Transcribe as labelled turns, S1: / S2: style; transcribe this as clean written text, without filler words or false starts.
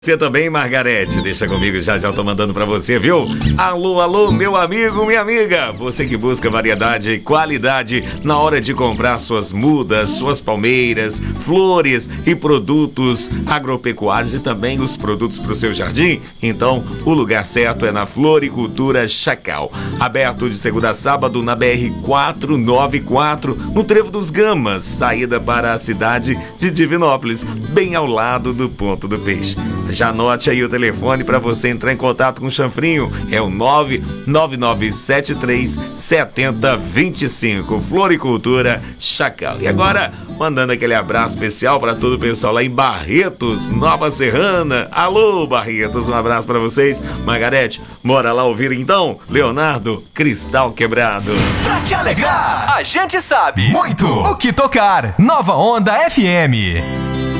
S1: Você também, Margarete? Deixa comigo, já eu tô mandando pra você, viu? Alô, alô, meu amigo, minha amiga. Você que busca variedade e qualidade na hora de comprar suas mudas, suas palmeiras, flores e produtos agropecuários e também os produtos pro seu jardim? Então, o lugar certo é na Floricultura Chacal. Aberto de segunda a sábado na BR-494, no Trevo dos Gamas, saída para a cidade de Divinópolis, bem ao lado do Ponto do Peixe. Já anote aí o telefone para você entrar em contato com o Chanfrinho, é o 999737025, Floricultura Chacal. E agora, mandando aquele abraço especial para todo o pessoal lá em Barretos, Nova Serrana. Alô, Barretos, um abraço para vocês. Margarete, bora lá ouvir então Leonardo Cristal Quebrado.
S2: Pra te alegrar, a gente sabe muito o que tocar. Nova Onda FM.